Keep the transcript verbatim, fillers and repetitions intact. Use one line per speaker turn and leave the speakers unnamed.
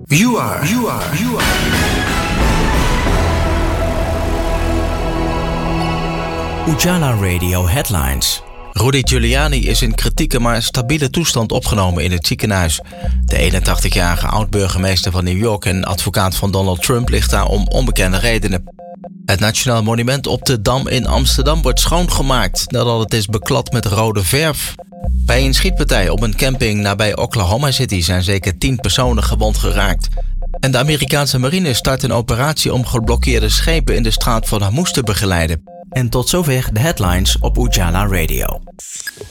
You are, you are, you are.
Ujala Radio Headlines. Rudy Giuliani is in kritieke maar stabiele toestand opgenomen in het ziekenhuis. De eenentachtigjarige oud-burgemeester van New York en advocaat van Donald Trump ligt daar om onbekende redenen. Het Nationaal Monument op de Dam in Amsterdam wordt schoongemaakt nadat het is beklad met rode verf. Bij een schietpartij op een camping nabij Oklahoma City zijn zeker tien personen gewond geraakt. En de Amerikaanse marine start een operatie om geblokkeerde schepen in de straat van Hormuz te begeleiden. En tot zover de headlines op Ujala Radio.